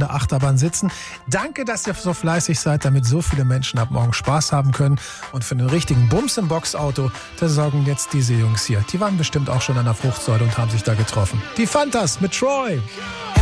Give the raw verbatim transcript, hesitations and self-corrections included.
der Achterbahn sitzen. Danke, dass ihr so fleißig seid, damit so viele Menschen ab morgen Spaß haben können. Und für einen richtigen Bums im Boxauto, da sorgen jetzt diese Jungs hier. Die waren bestimmt auch schon an der Fruchtsäule und haben sich da getroffen. Die Fantas mit Troy.